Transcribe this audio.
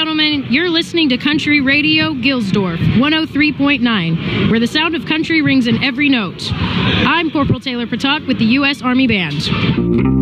gentlemen, you're listening to Country Radio Gilsdorf 103.9, where the sound of country rings in every note. I'm Corporal Taylor Patak with the U.S. Army Band.